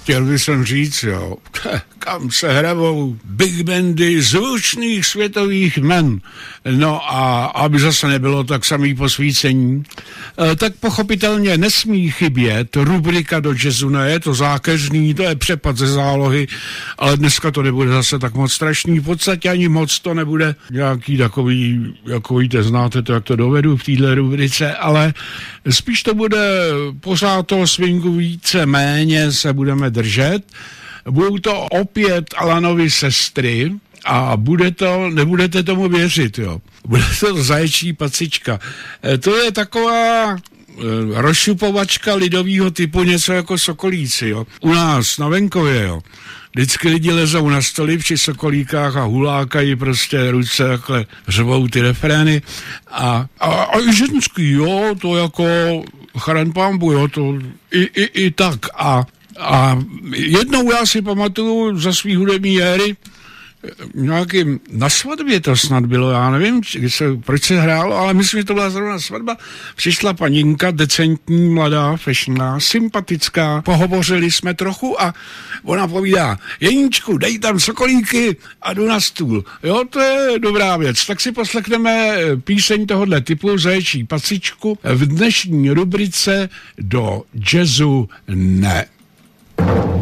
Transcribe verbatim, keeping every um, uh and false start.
chtěl bych jsem říct, jo, kam se hrabou big bandy zvučných světových men. No a aby zase nebylo tak samý posvícení, tak pochopitelně nesmí chybět rubrika do jazzu, ne, je to zákeřný, to je přepad ze zálohy, ale dneska to nebude zase tak moc strašný, v podstatě ani moc to nebude nějaký takový, jako víte, znáte to, jak to dovedu v téhle rubrice, ale spíš to bude pořád toho swingu více méně se budeme držet. Budou to opět Alanovy sestry a bude to, nebudete tomu věřit, jo. Bude to Zaječí pacička. E, to je taková e, rozšupovačka lidovýho typu, něco jako Sokolíci, jo. U nás na venkově, jo. Vždycky lidi lezou na stoly při Sokolíkách a hulákají prostě ruce, takhle řvou ty refrény. A, a, a i ženský, jo, to jako charanpambu, jo, to i, i, i tak. A A jednou já si pamatuju za svý hudební éry, nějakým, na svatbě to snad bylo, já nevím, se, proč se hrálo, ale myslím, že to byla zrovna svatba. Přišla paninka, decentní, mladá, fešná, sympatická, pohovořili jsme trochu a ona povídá, Jeníčku, dej tam sokolíky a jdu na stůl. Jo, to je dobrá věc. Tak si poslechneme píseň tohohle typu, Zaječí pacičku, v dnešní rubrice Do jazzu ne.